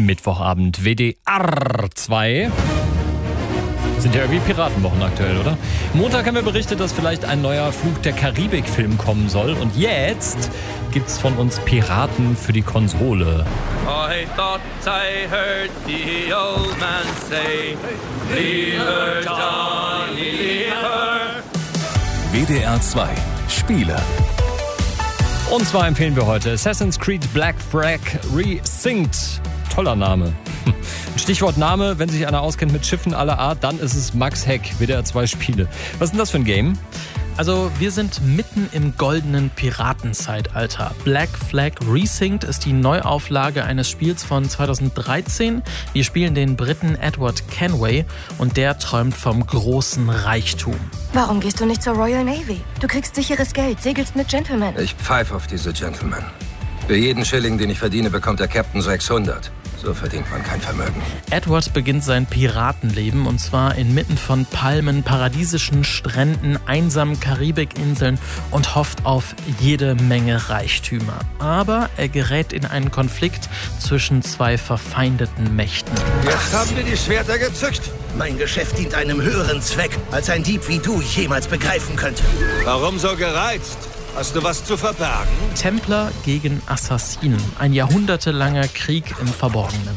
Mittwochabend, WDR 2. Sind ja irgendwie Piratenwochen aktuell, oder? Montag haben wir berichtet, dass vielleicht ein neuer Fluch der Karibik-Film kommen soll. Und jetzt gibt's von uns Piraten für die Konsole. I thought I heard the old man say, Lieber Johnny, lieber. WDR 2 Spiele. Und zwar empfehlen wir heute Assassin's Creed Black Flag Resynced. Toller Name. Stichwort Name, wenn sich einer auskennt mit Schiffen aller Art, dann ist es Max Heck, WDR 2 Spiele. Was ist denn das für ein Game? Also wir sind mitten im goldenen Piratenzeitalter. Black Flag Resynced ist die Neuauflage eines Spiels von 2013. Wir spielen den Briten Edward Kenway und der träumt vom großen Reichtum. Warum gehst du nicht zur Royal Navy? Du kriegst sicheres Geld, segelst mit Gentlemen. Ich pfeife auf diese Gentlemen. Für jeden Schilling, den ich verdiene, bekommt der Captain 600. So verdient man kein Vermögen. Edward beginnt sein Piratenleben und zwar inmitten von Palmen, paradiesischen Stränden, einsamen Karibikinseln und hofft auf jede Menge Reichtümer. Aber er gerät in einen Konflikt zwischen zwei verfeindeten Mächten. Jetzt haben wir die Schwerter gezückt. Mein Geschäft dient einem höheren Zweck, als ein Dieb wie du jemals begreifen könnte. Warum so gereizt? Hast du was zu verbergen? Templer gegen Assassinen. Ein jahrhundertelanger Krieg im Verborgenen.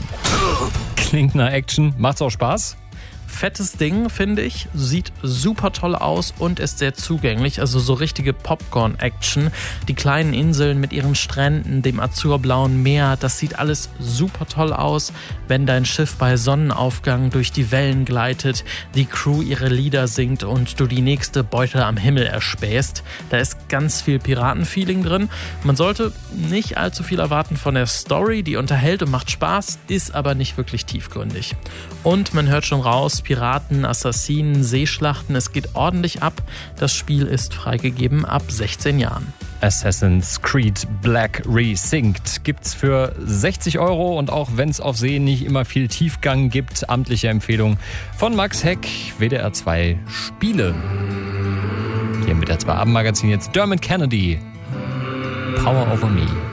Klingt nach Action. Macht's auch Spaß? Fettes Ding, finde ich. Sieht super toll aus und ist sehr zugänglich. Also so richtige Popcorn-Action. Die kleinen Inseln mit ihren Stränden, dem azurblauen Meer, das sieht alles super toll aus. Wenn dein Schiff bei Sonnenaufgang durch die Wellen gleitet, die Crew ihre Lieder singt und du die nächste Beute am Himmel erspähst. Da ist ganz viel Piratenfeeling drin. Man sollte nicht allzu viel erwarten von der Story. Die unterhält und macht Spaß, ist aber nicht wirklich tiefgründig. Und man hört schon raus, Piraten, Assassinen, Seeschlachten, es geht ordentlich ab. Das Spiel ist freigegeben ab 16 Jahren. Assassin's Creed Black Resynced gibt's für 60 € und auch wenn es auf See nicht immer viel Tiefgang gibt, amtliche Empfehlung von Max Heck, WDR 2 Spiele. Hier im WDR 2 Abendmagazin jetzt Dermot Kennedy, Power Over Me.